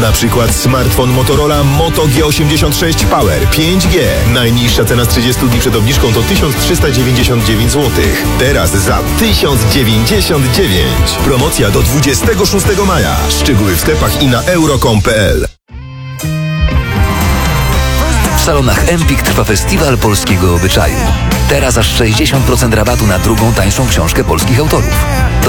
Na przykład smartfon Motorola Moto G86 Power 5G. Najniższa cena z 30 dni przed obniżką to 1399 zł. Teraz za 1099. Promocja do 26 maja. Szczegóły w sklepach i na euro.com.pl. W salonach Empik trwa festiwal polskiego obyczaju. Teraz aż 60% rabatu na drugą tańszą książkę polskich autorów.